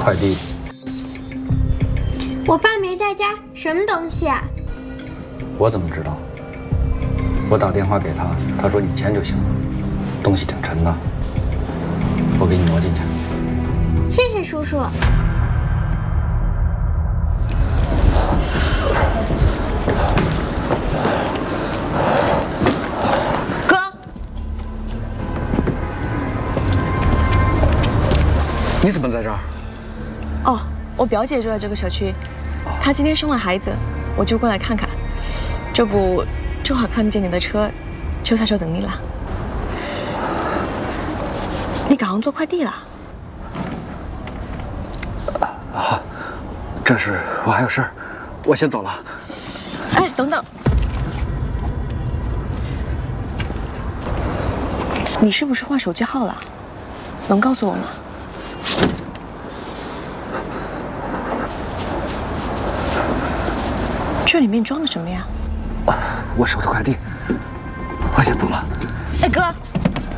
快递。 我爸没在家，什么东西啊？ 我怎么知道？我打电话给他，他说你签就行了。东西挺沉的，我给你挪进去。 谢谢叔叔。 哥， 你怎么在这儿？ 哦，我表姐住在这个小区，她今天生了孩子，我就过来看看。这不，正好看见你的车，就在这等你了。你赶上做快递了？ 啊，这是我还有事儿，我先走了。 哎，等等，你是不是换手机号了？能告诉我吗？这里面装的什么呀？ 我收的快递，我先走了。 哎，哥。